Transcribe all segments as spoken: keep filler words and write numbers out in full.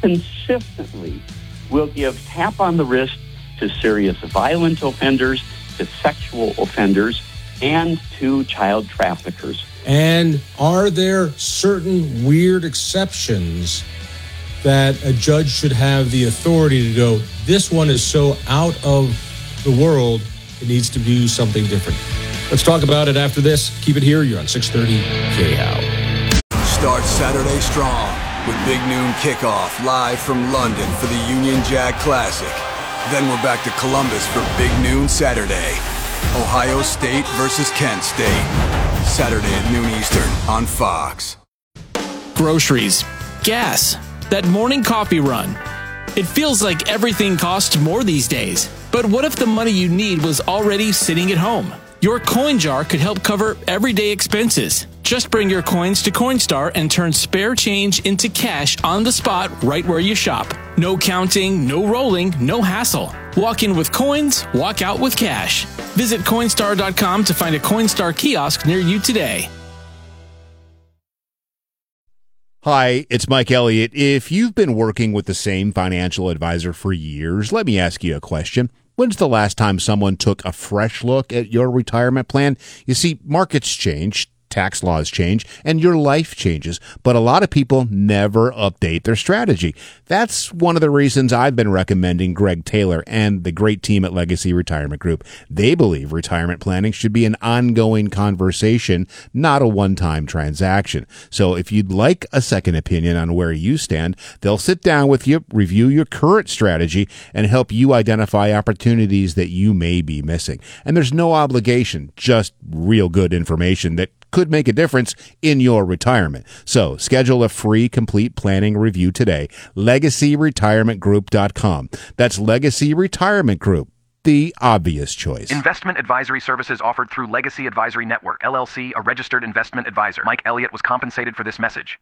consistently will give tap on the wrist to serious violent offenders, to sexual offenders, and to child traffickers. And are there certain weird exceptions that a judge should have the authority to go, this one is so out of the world, it needs to do something different? Let's talk about it after this. Keep it here. You're on six thirty K H O W. Start Saturday strong with Big Noon Kickoff live from London for the Union Jack Classic. Then we're back to Columbus for Big Noon Saturday. Ohio State versus Kent State. Saturday at noon Eastern on Fox. Groceries, gas, that morning coffee run. It feels like everything costs more these days. But what if the money you need was already sitting at home? Your coin jar could help cover everyday expenses. Just bring your coins to Coinstar and turn spare change into cash on the spot right where you shop. No counting, no rolling, no hassle. Walk in with coins, walk out with cash. Visit Coinstar dot com to find a Coinstar kiosk near you today. Hi, it's Mike Elliott. If you've been working with the same financial advisor for years, let me ask you a question. When's the last time someone took a fresh look at your retirement plan? You see, markets change, tax laws change, and your life changes, but a lot of people never update their strategy. That's one of the reasons I've been recommending Greg Taylor and the great team at Legacy Retirement Group. They believe retirement planning should be an ongoing conversation, not a one-time transaction. So if you'd like a second opinion on where you stand, they'll sit down with you, review your current strategy, and help you identify opportunities that you may be missing. And there's no obligation, just real good information that could make a difference in your retirement. So schedule a free complete planning review today. legacy retirement group dot com. That's Legacy Retirement Group, the obvious choice. Investment advisory services offered through Legacy Advisory Network, L L C, a registered investment advisor. Mike Elliott was compensated for this message.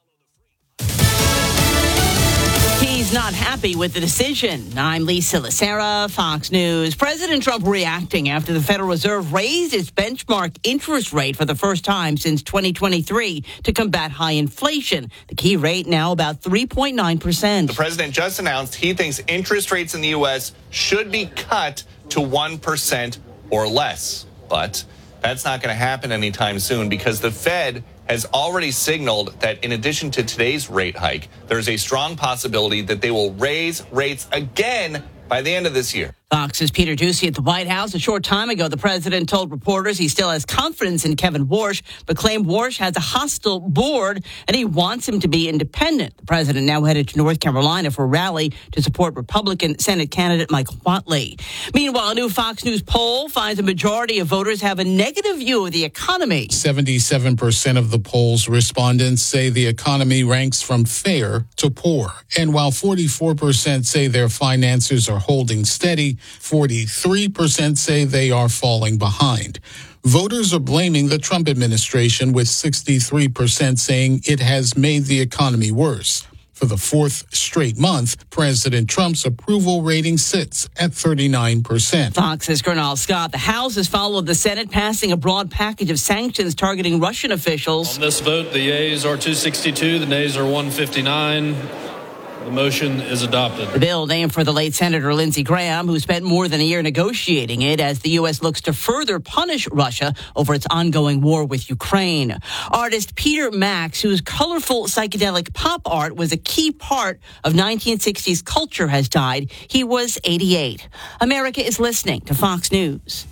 He's not happy with the decision. I'm Lisa Lacera, Fox News. President Trump reacting after the Federal Reserve raised its benchmark interest rate for the first time since twenty twenty-three to combat high inflation. The key rate now about three point nine percent. The president just announced he thinks interest rates in the U S should be cut to one percent or less. But that's not going to happen anytime soon because the Fed has already signaled that in addition to today's rate hike, there's a strong possibility that they will raise rates again by the end of this year. Fox's Peter Doocy at the White House. A short time ago, the president told reporters he still has confidence in Kevin Warsh, but claimed Warsh has a hostile board and he wants him to be independent. The president now headed to North Carolina for a rally to support Republican Senate candidate Michael Whatley. Meanwhile, a new Fox News poll finds a majority of voters have a negative view of the economy. seventy-seven percent of the poll's respondents say the economy ranks from fair to poor. And while forty-four percent say their finances are holding steady, forty-three percent say they are falling behind. Voters are blaming the Trump administration, with sixty-three percent saying it has made the economy worse. For the fourth straight month, President Trump's approval rating sits at thirty-nine percent. Fox's Colonel Scott. The House has followed the Senate, passing a broad package of sanctions targeting Russian officials. On this vote, the yeas are two sixty-two, the nays are one fifty-nine. The motion is adopted. The bill named for the late Senator Lindsey Graham, who spent more than a year negotiating it as the U S looks to further punish Russia over its ongoing war with Ukraine. Artist Peter Max, whose colorful psychedelic pop art was a key part of nineteen sixties culture, has died. He was eighty-eight. America is listening to Fox News.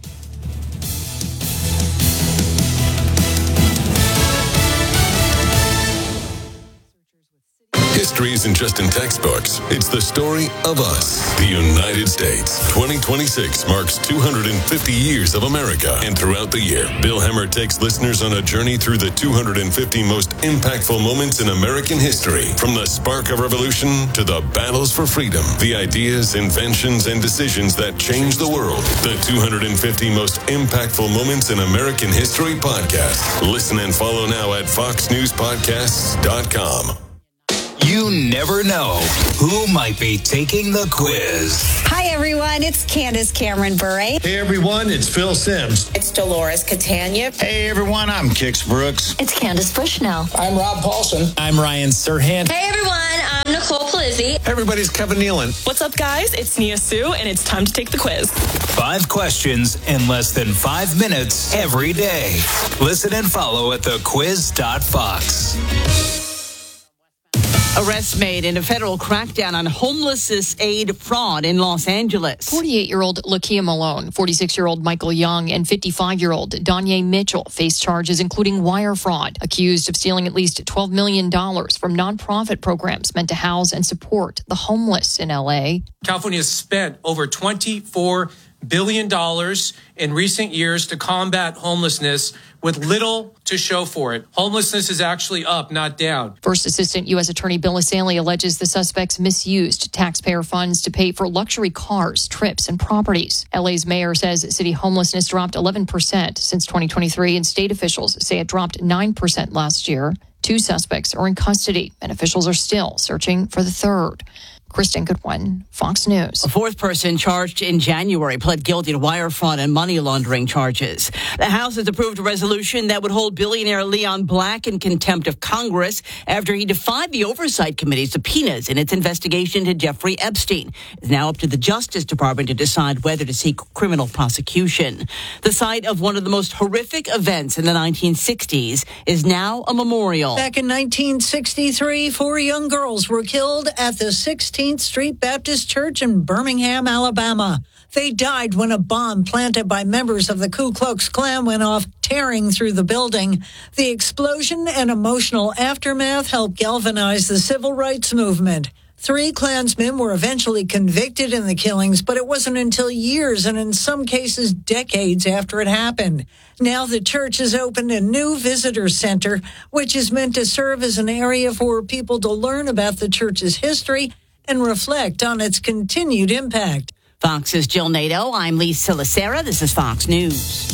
History isn't just in textbooks. It's the story of us, the United States. twenty twenty-six marks two hundred fifty years of America. And throughout the year, Bill Hemmer takes listeners on a journey through the two hundred fifty most impactful moments in American history. From the spark of revolution to the battles for freedom, the ideas, inventions, and decisions that changed the world. The two hundred fifty most impactful moments in American history podcast. Listen and follow now at fox news podcasts dot com. You never know who might be taking the quiz. Hi, everyone. It's Candace Cameron Bure. Hey, everyone. It's Phil Sims. It's Dolores Catania. Hey, everyone. I'm Kix Brooks. It's Candace Bushnell. I'm Rob Paulson. I'm Ryan Serhant. Hey, everyone. I'm Nicole Hey, everybody's Kevin Nealon. What's up, guys? It's Nia Sue, and it's time to take the quiz. Five questions in less than five minutes every day. Listen and follow at the quiz dot fox. Arrests made in a federal crackdown on homelessness aid fraud in Los Angeles. forty-eight-year-old Lakia Malone, forty-six-year-old Michael Young, and fifty-five-year-old Danye Mitchell face charges including wire fraud, accused of stealing at least twelve million dollars from nonprofit programs meant to house and support the homeless in L A. California has spent over twenty-four billion dollars in recent years to combat homelessness with little to show for it. Homelessness is actually up, not down. First Assistant U S Attorney Bill Assanley alleges the suspects misused taxpayer funds to pay for luxury cars, trips, and properties. L A's mayor says city homelessness dropped eleven percent since twenty twenty-three, and state officials say it dropped nine percent last year. Two suspects are in custody, and officials are still searching for the third. Kristen Goodwin, Fox News. A fourth person charged in January pled guilty to wire fraud and money laundering charges. The House has approved a resolution that would hold billionaire Leon Black in contempt of Congress after he defied the Oversight Committee's subpoenas in its investigation into Jeffrey Epstein. It's now up to the Justice Department to decide whether to seek criminal prosecution. The site of one of the most horrific events in the nineteen sixties is now a memorial. Back in nineteen sixty-three, four young girls were killed at the sixteenth Street Baptist Church in Birmingham, Alabama. They died when a bomb planted by members of the Ku Klux Klan went off, tearing through the building. The explosion and emotional aftermath helped galvanize the civil rights movement. Three Klansmen were eventually convicted in the killings, but it wasn't until years and in some cases decades after it happened. Now the church has opened a new visitor center, which is meant to serve as an area for people to learn about the church's history and reflect on its continued impact. Fox's Jill Nato. I'm Lisa Lacera. This is Fox News.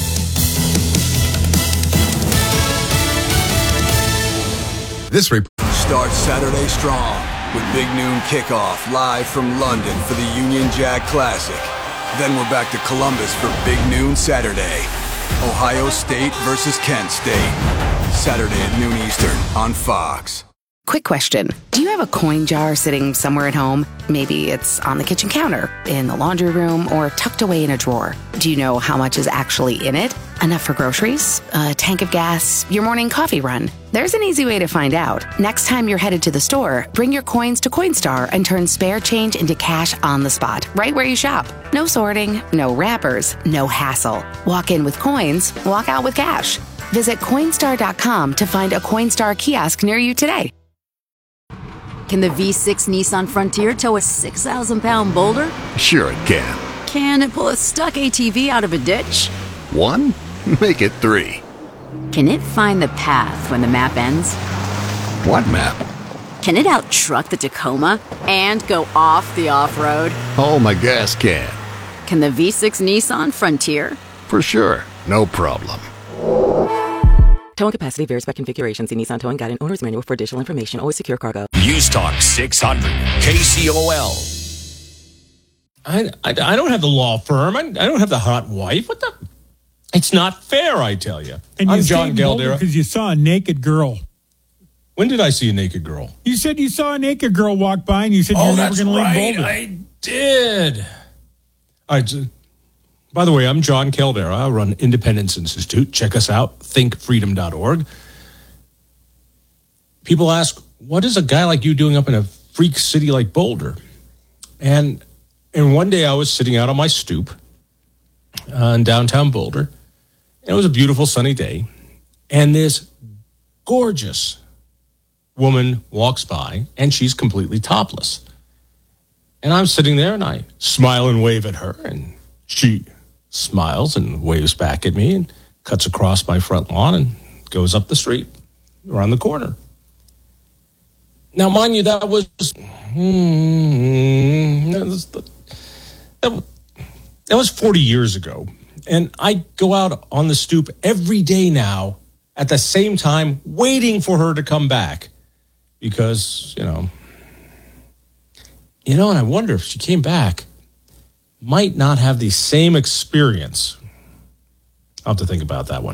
This report starts Saturday strong with Big Noon Kickoff live from London for the Union Jack Classic. Then we're back to Columbus for Big Noon Saturday. Ohio State versus Kent State. Saturday at noon Eastern on Fox. Quick question. Do you have a coin jar sitting somewhere at home? Maybe it's on the kitchen counter, in the laundry room, or tucked away in a drawer. Do you know how much is actually in it? Enough for groceries? A tank of gas? Your morning coffee run? There's an easy way to find out. Next time you're headed to the store, bring your coins to Coinstar and turn spare change into cash on the spot, right where you shop. No sorting, no wrappers, no hassle. Walk in with coins, walk out with cash. Visit Coinstar dot com to find a Coinstar kiosk near you today. Can the V six Nissan Frontier tow a six thousand pound boulder? Sure it can. Can it pull a stuck A T V out of a ditch? One? Make it three. Can it find the path when the map ends? What map? Can it out-truck the Tacoma and go off the off-road? Oh, my gas can. Can the V six Nissan Frontier? For sure. No problem. Towing capacity varies by configuration. See Nissan Towing Guide and Owner's Manual for additional information. Always secure cargo. News Talk six hundred, K C O L. I, I, I don't have the law firm. I, I don't have the hot wife. What the? It's not fair, I tell you. And I'm you John Geldera. Because you saw a naked girl. When did I see a naked girl? You said you saw a naked girl walk by, and you said oh, you're never going to right. leave Boulder. I did. I, by the way, I'm John Caldera. I run Independence Institute. Check us out, think freedom dot org. People ask, what is a guy like you doing up in a freak city like Boulder? And and one day I was sitting out on my stoop uh, in downtown Boulder. And it was a beautiful sunny day. And this gorgeous woman walks by, and she's completely topless. And I'm sitting there, and I smile and wave at her, and she smiles and waves back at me and cuts across my front lawn and goes up the street around the corner. Now, mind you, that was, hmm, that was, that, that was forty years ago. And I go out on the stoop every day now at the same time, waiting for her to come back. Because, you know, you know, and I wonder if she came back, might not have the same experience. I'll have to think about that one.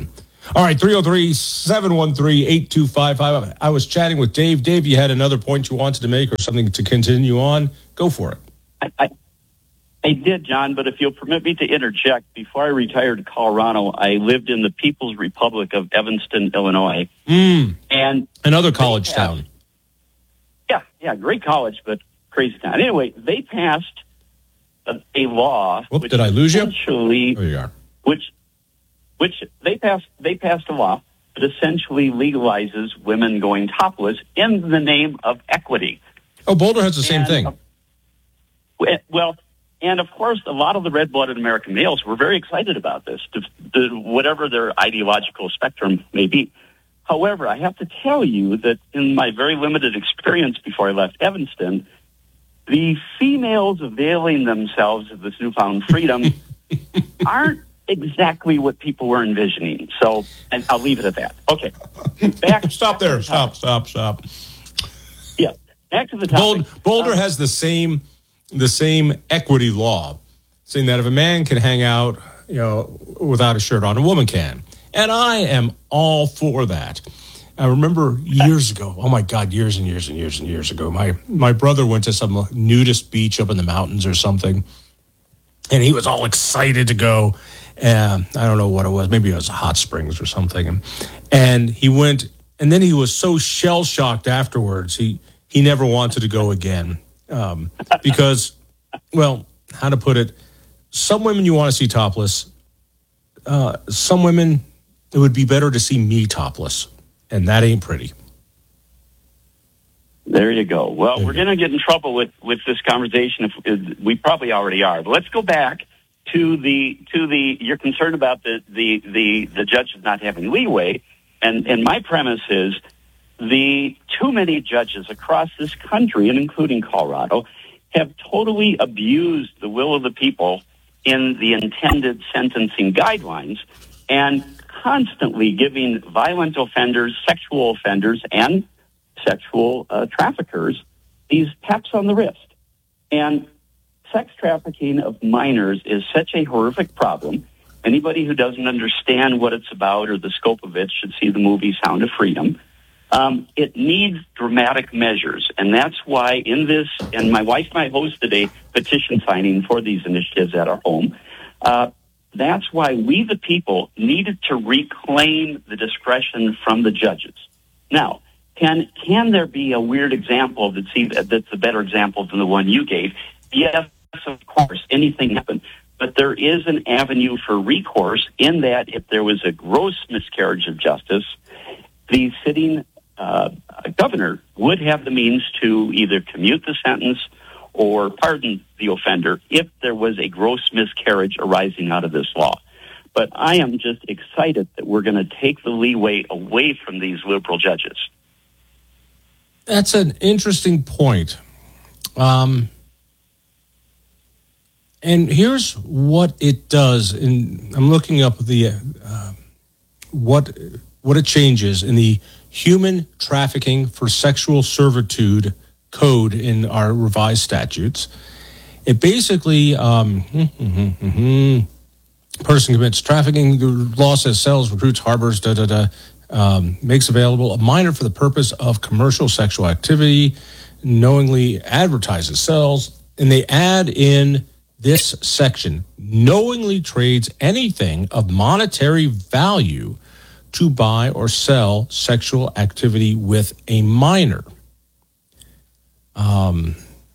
All right, three oh three, seven one three, eight two five five. I was chatting with Dave. Dave, you had another point you wanted to make or something to continue on? Go for it. I, I, I did, John, but if you'll permit me to interject, before I retired to Colorado, I lived in the People's Republic of Evanston, Illinois. Mm. And another college passed, town. Yeah, yeah, great college, but crazy town. Anyway, they passed a, a law. Whoop, which did I lose you? Essentially, there you are. Which, which they passed. They passed a law that essentially legalizes women going topless in the name of equity. Oh, Boulder has the same and, thing. Uh, well, and of course, a lot of the red-blooded American males were very excited about this, to, to whatever their ideological spectrum may be. However, I have to tell you that in my very limited experience before I left Evanston, the females availing themselves of this newfound freedom aren't exactly what people were envisioning. So, and I'll leave it at that. Okay. Back, stop there. Stop, stop, stop. Yeah. Back to the topic. Boulder, Boulder um, has the same the same equity law, saying that if a man can hang out, you know, without a shirt on, a woman can. And I am all for that. I remember years ago, oh my God, years and years and years and years ago, my, my brother went to some nudist beach up in the mountains or something, and he was all excited to go. And I don't know what it was. Maybe it was hot springs or something. And, and he went, and then he was so shell-shocked afterwards, he, he never wanted to go again. Um, because, well, how to put it, some women you want to see topless. Uh, some women, it would be better to see me topless, and that ain't pretty. There you go. Well, we're going to get in trouble with, with this conversation. If, if we probably already are. But let's go back to the to the. You're concerned about the the the, the judges not having leeway, and and my premise is the too many judges across this country, and including Colorado, have totally abused the will of the people in the intended sentencing guidelines, and constantly giving violent offenders, sexual offenders, and sexual uh, traffickers these taps on the wrist. And sex trafficking of minors is such a horrific problem. Anybody who doesn't understand what it's about or the scope of it should see the movie Sound of Freedom. Um, it needs dramatic measures, and that's why in this, and my wife and I hosted a petition signing for these initiatives at our home. Uh, that's why we, the people, needed to reclaim the discretion from the judges. Now, can can there be a weird example that's, even, that's a better example than the one you gave? Yes, of course, anything happen. But there is an avenue for recourse in that if there was a gross miscarriage of justice, the sitting uh, governor would have the means to either commute the sentence or pardon the offender if there was a gross miscarriage arising out of this law. But I am just excited that we're going to take the leeway away from these liberal judges. That's an interesting point. Um, and here's what it does. In, I'm looking up the uh, what what it changes in the Human Trafficking for Sexual Servitude Code in our revised statutes. It basically, um, mm-hmm, mm-hmm, person commits trafficking, the law says sells, recruits, harbors, da da da, um, makes available a minor for the purpose of commercial sexual activity, knowingly advertises, sells, and they add in this section, knowingly trades anything of monetary value to buy or sell sexual activity with a minor. Um,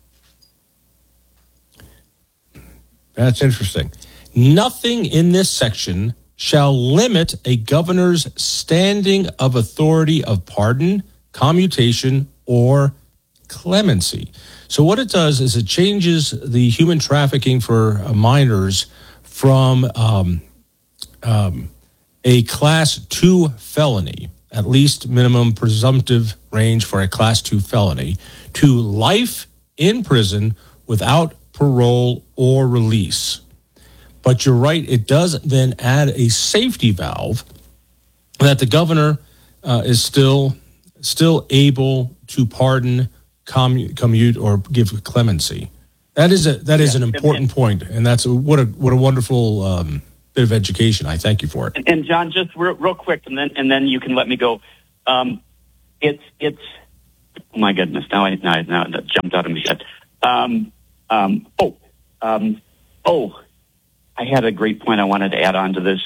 that's interesting. Nothing in this section shall limit a governor's standing of authority of pardon, commutation, or clemency. So what it does is it changes the human trafficking for minors from um, um, a class two felony, at least minimum presumptive range for a class two felony, to life in prison without parole or release. But you're right, it does then add a safety valve that the governor uh, is still still able to pardon, commu- commute, or give clemency. That is a that is yeah, an important and, point, and that's a, what a what a wonderful um, bit of education. I thank you for it. And, and John, just real, real quick, and then and then you can let me go. Um, it's it's oh my goodness! Now I now, now that jumped out of my head. Um, um, oh, um, oh, I had a great point I wanted to add on to this.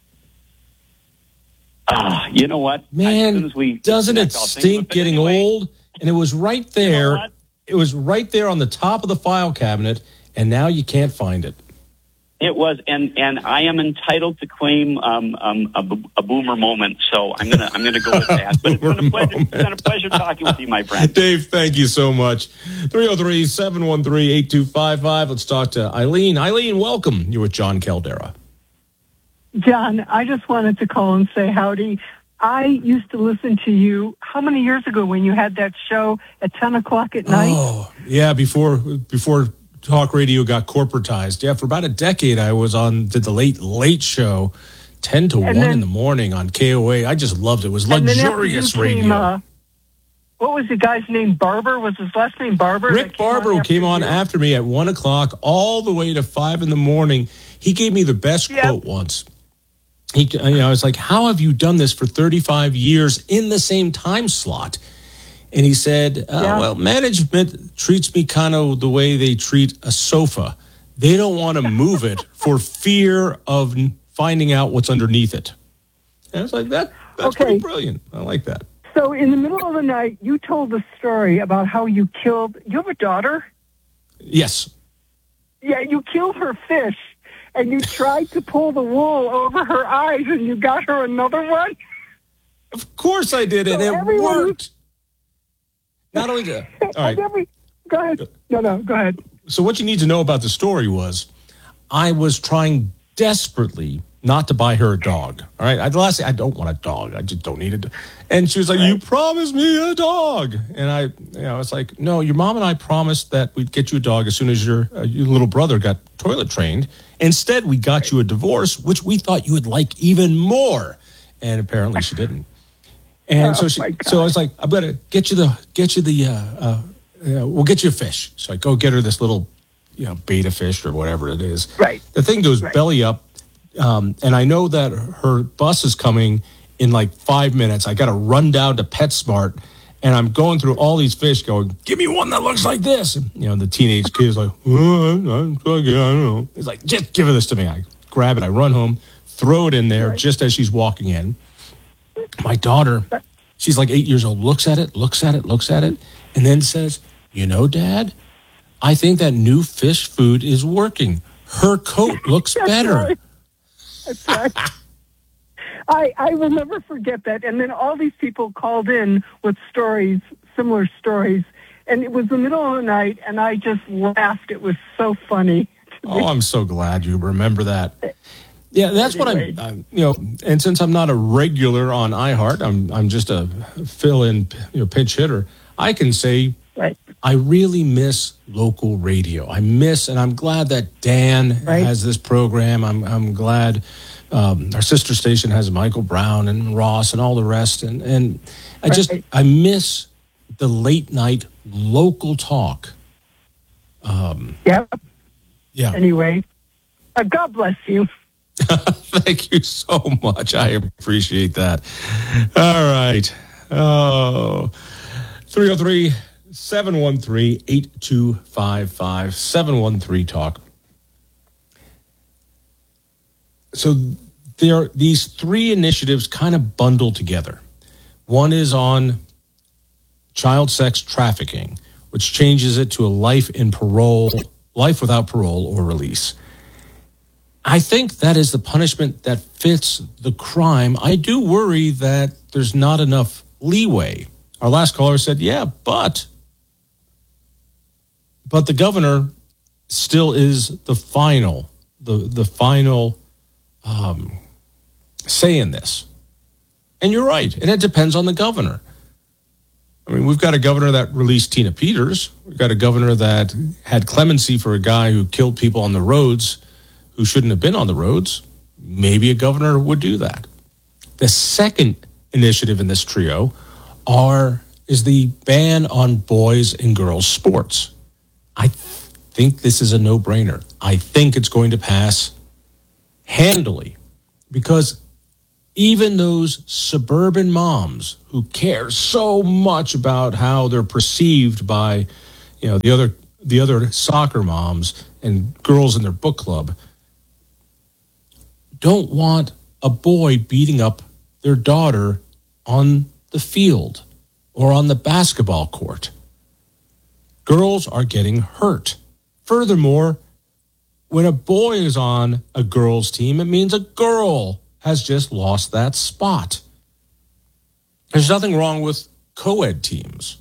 Ah, uh, you know what, man? As soon as we doesn't it stink getting anyway, old? And it was right there. You know it was right there on the top of the file cabinet, and now you can't find it. It was, and, and I am entitled to claim um, um, a, a boomer moment, so I'm gonna I'm gonna go with that. But it's been a pleasure. It's been a pleasure talking with you, my friend. Dave, thank you so much. three oh three, seven one three, eight two five five. Let's talk to Eileen. Eileen, welcome. You're with John Caldera. John, I just wanted to call and say howdy. I used to listen to you how many years ago when you had that show at ten o'clock at night? Oh, yeah, before before talk radio got corporatized. Yeah, for about a decade I was on, did the late, late show, ten to one then, in the morning on K O A. I just loved it. It was luxurious radio. Came, uh, what was the guy's name? Barber? Was his last name Barber? Rick Barber, who came on you? after me at one o'clock all the way to five in the morning. He gave me the best yep. quote once. He, you know, I was like, how have you done this for thirty-five years in the same time slot? And he said, uh, yeah. well, management treats me kind of the way they treat a sofa. They don't want to move it for fear of finding out what's underneath it. And I was like, that that's okay. pretty brilliant. I like that. So in the middle of the night, you told a story about how you killed, you have a daughter? Yes. Yeah, you killed her fish. And you tried to pull the wool over her eyes, and you got her another one? Of course I did, so and it everyone... worked. Not only did... All right. Every... Go ahead. No, no, go ahead. So what you need to know about the story was I was trying desperately not to buy her a dog. All right? I, the last thing, I don't want a dog. I just don't need it. And she was like, right. you promised me a dog. And I, you know, I was like, no, your mom and I promised that we'd get you a dog as soon as your, uh, your little brother got toilet trained. Instead, we got you a divorce, which we thought you would like even more, and apparently she didn't. And oh, so she, so I was like, "I'm gonna get you the, get you the, uh, uh, uh, we'll get you a fish." So I go get her this little, you know, beta fish or whatever it is. Right. The thing goes right. belly up, um, and I know that her bus is coming in like five minutes. I got to run down to PetSmart. And I'm going through all these fish going, give me one that looks like this. And, you know, the teenage kid is like, oh, I'm I don't know. He's like, just give this to me. I grab it. I run home, throw it in there right. just as she's walking in. My daughter, she's like eight years old, looks at it, looks at it, looks at it, and then says, you know, Dad, I think that new fish food is working. Her coat looks That's better. Right. That's right. I, I will never forget that. And then all these people called in with stories, similar stories. And it was the middle of the night, and I just laughed. It was so funny. Oh, I'm so glad you remember that. Yeah, that's anyway. what I'm, I'm, you know, and since I'm not a regular on iHeart, I'm I'm just a fill-in, you know, pinch hitter, I can say right. I really miss local radio. I miss, and I'm glad that Dan right. has this program. I'm I'm glad Um, our sister station has Michael Brown and Ross and all the rest. And, and I just, right. I miss the late night local talk. Um, yeah. Yeah. Anyway, uh, God bless you. Thank you so much. I appreciate that. All right. Oh, three oh three, seven one three, eight two five five, seven one three talk. So there are these three initiatives kind of bundled together. One is on child sex trafficking, which changes it to a life in parole, life without parole or release. I think that is the punishment that fits the crime. I do worry that there's not enough leeway. Our last caller said, yeah, but, but the governor still is the final, the, the final um, say in this. And you're right. And it depends on the governor. I mean, we've got a governor that released Tina Peters. We've got a governor that had clemency for a guy who killed people on the roads who shouldn't have been on the roads. Maybe a governor would do that. The second initiative in this trio are is the ban on boys and girls sports. I th- think this is a no-brainer. I think it's going to pass handily, because even those suburban moms who care so much about how they're perceived by, you know, the other the other soccer moms and girls in their book club, don't want a boy beating up their daughter on the field or on the basketball court. Girls are getting hurt. Furthermore, when a boy is on a girls' team, it means a girl has just lost that spot. There's nothing wrong with co-ed teams.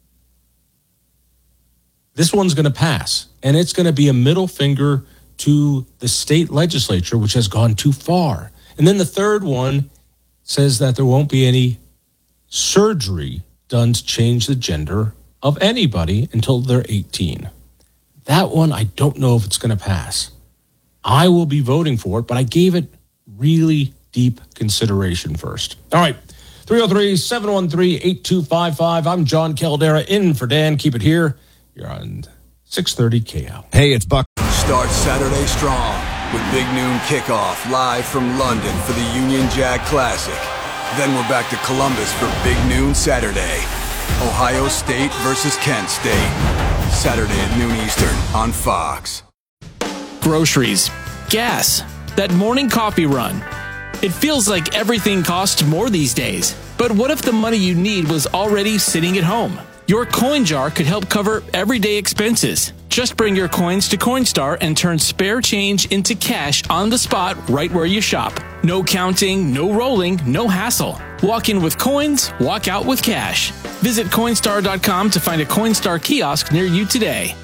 This one's going to pass, and it's going to be a middle finger to the state legislature, which has gone too far. And then the third one says that there won't be any surgery done to change the gender of anybody until they're eighteen. That one, I don't know if it's going to pass. I will be voting for it, but I gave it really deep consideration first. All right, three oh three, seven one three, eight two five five. I'm John Caldera, in for Dan. Keep it here. You're on six thirty K O. Hey, it's Buck. Start Saturday strong with Big Noon Kickoff live from London for the Union Jack Classic. Then we're back to Columbus for Big Noon Saturday. Ohio State versus Kent State. Saturday at noon Eastern on Fox. Groceries, gas, that morning coffee run. It feels like everything costs more these days. But what if the money you need was already sitting at home? Your coin jar could help cover everyday expenses. Just bring your coins to Coinstar and turn spare change into cash on the spot right where you shop. No counting, no rolling, no hassle. Walk in with coins, walk out with cash. Visit Coinstar dot com to find a Coinstar kiosk near you today.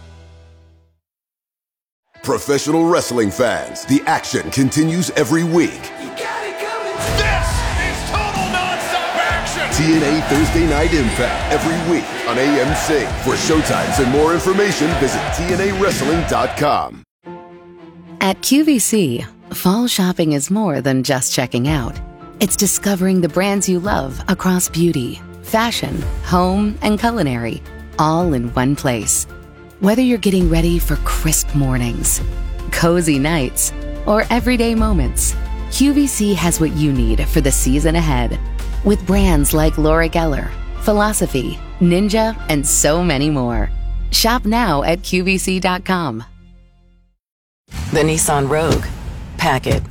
Professional wrestling fans, the action continues every week. T N A Thursday Night Impact every week on A M C. For showtimes and more information, visit T N A wrestling dot com. At Q V C, fall shopping is more than just checking out. It's discovering the brands you love across beauty, fashion, home, and culinary, all in one place. Whether you're getting ready for crisp mornings, cozy nights, or everyday moments, Q V C has what you need for the season ahead. With brands like Laura Geller, Philosophy, Ninja, and so many more. Shop now at Q V C dot com. The Nissan Rogue. Pack it.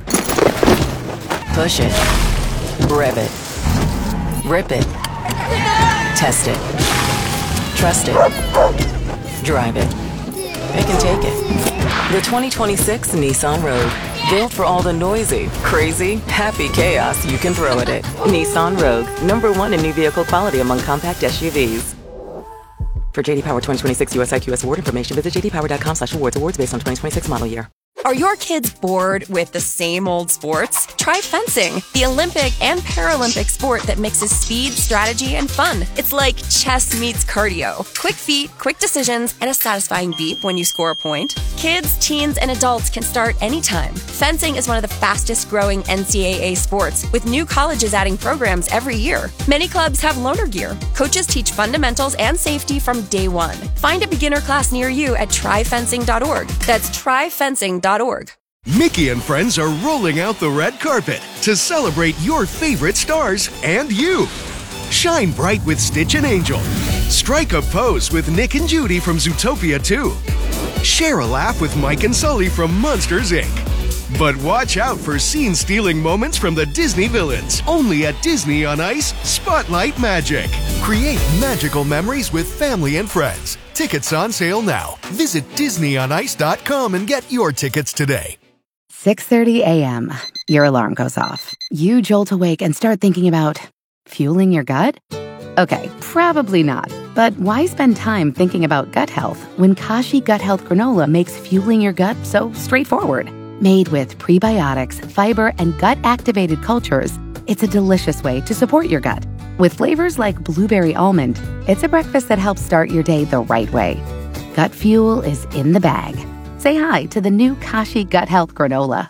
Push it. Rev it. Rip it. Test it. Trust it. Drive it. Pick and take it. The twenty twenty-six Nissan Rogue. Built for all the noisy, crazy, happy chaos you can throw at it. Nissan Rogue, number one in new vehicle quality among compact S U Vs. For J D Power twenty twenty-six U S I Q S award information, visit j d power dot com slash awards. Awards based on twenty twenty-six model year. Are your kids bored with the same old sports? Try fencing, the Olympic and Paralympic sport that mixes speed, strategy, and fun. It's like chess meets cardio. Quick feet, quick decisions, and a satisfying beep when you score a point. Kids, teens, and adults can start anytime. Fencing is one of the fastest growing N C double A sports, with new colleges adding programs every year. Many clubs have loaner gear. Coaches teach fundamentals and safety from day one. Find a beginner class near you at try fencing dot org. That's try fencing dot org. Mickey and friends are rolling out the red carpet to celebrate your favorite stars and you. Shine bright with Stitch and Angel. Strike a pose with Nick and Judy from Zootopia two. Share a laugh with Mike and Sully from Monsters, Incorporated. But watch out for scene-stealing moments from the Disney villains. Only at Disney on Ice Spotlight Magic. Create magical memories with family and friends. Tickets on sale now. Visit disney on ice dot com and get your tickets today. six thirty a.m. Your alarm goes off. You jolt awake and start thinking about fueling your gut? Okay, probably not. But why spend time thinking about gut health when Kashi Gut Health Granola makes fueling your gut so straightforward? Made with prebiotics, fiber, and gut-activated cultures, it's a delicious way to support your gut. With flavors like blueberry almond, it's a breakfast that helps start your day the right way. Gut fuel is in the bag. Say hi to the new Kashi Gut Health Granola.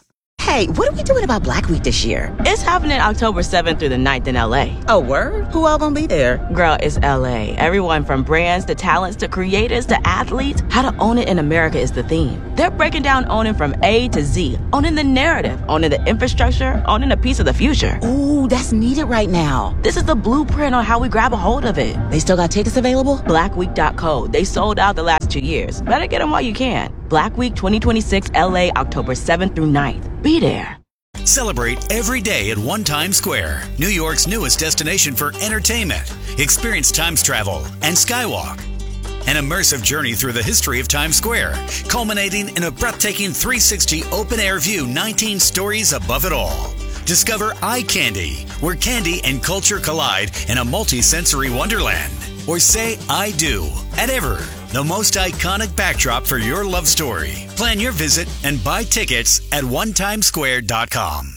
Hey, what are we doing about Black Week this year? It's happening October seventh through the ninth in L A. Oh, word? Who all gonna be there? Girl, it's L A. Everyone from brands to talents to creators to athletes. How to own it in America is the theme. They're breaking down owning from A to Z. Owning the narrative, owning the infrastructure, owning a piece of the future. Ooh, that's needed right now. This is the blueprint on how we grab a hold of it. They still got tickets available? black week dot co. They sold out the last two years. Better get them while you can. Black Week twenty twenty-six L A, October seventh through ninth. Be there. Celebrate every day at One Times Square, New York's newest destination for entertainment. Experience Times travel and Skywalk. An immersive journey through the history of Times Square, culminating in a breathtaking three sixty open-air view, nineteen stories above it all. Discover Eye Candy, where candy and culture collide in a multi-sensory wonderland. Or say I do at Ever, the most iconic backdrop for your love story. Plan your visit and buy tickets at one times square dot com.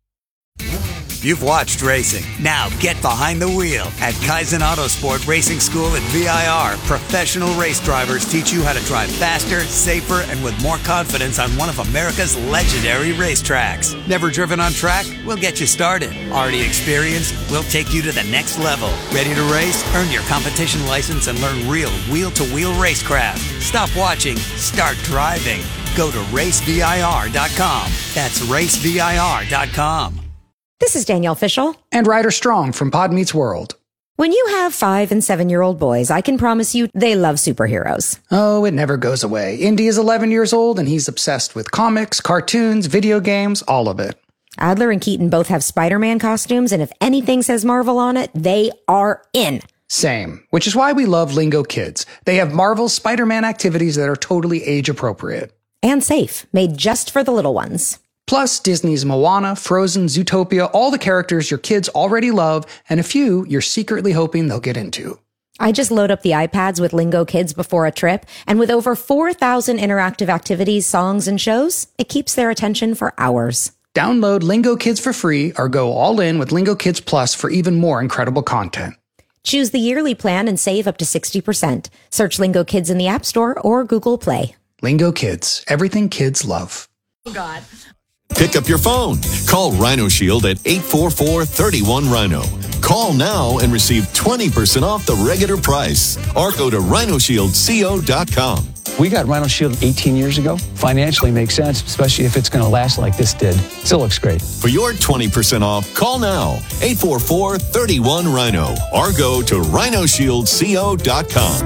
You've watched racing. Now get behind the wheel. At Kaizen Autosport Racing School at V I R, professional race drivers teach you how to drive faster, safer, and with more confidence on one of America's legendary racetracks. Never driven on track? We'll get you started. Already experienced? We'll take you to the next level. Ready to race? Earn your competition license and learn real wheel-to-wheel racecraft. Stop watching. Start driving. Go to race V I R dot com. That's race V I R dot com. This is Danielle Fishel. And Ryder Strong from Pod Meets World. When you have five and seven-year-old boys, I can promise you they love superheroes. Oh, it never goes away. Indy is eleven years old, and he's obsessed with comics, cartoons, video games, all of it. Adler and Keaton both have Spider-Man costumes, and if anything says Marvel on it, they are in. Same, which is why we love Lingo Kids. They have Marvel Spider-Man activities that are totally age-appropriate. And safe, made just for the little ones. Plus, Disney's Moana, Frozen, Zootopia, all the characters your kids already love, and a few you're secretly hoping they'll get into. I just load up the iPads with Lingo Kids before a trip, and with over four thousand interactive activities, songs, and shows, it keeps their attention for hours. Download Lingo Kids for free or go all in with Lingo Kids Plus for even more incredible content. Choose the yearly plan and save up to sixty percent. Search Lingo Kids in the App Store or Google Play. Lingo Kids, everything kids love. Oh, God. Pick up your phone. Call Rhino Shield at eight four four, three one, Rhino. Call now and receive twenty percent off the regular price. Or go to rhino shield co dot com. We got Rhino Shield eighteen years ago. Financially makes sense, especially if it's going to last like this did. Still looks great. For your twenty percent off, call now. eight four four, three one, Rhino. Or go to rhino shield co dot com.